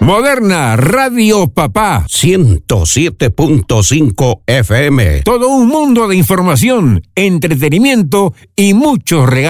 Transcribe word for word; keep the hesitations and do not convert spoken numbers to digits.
Moderna Radio Papá ciento siete punto cinco F M. Todo un mundo de información, entretenimiento y muchos regalos.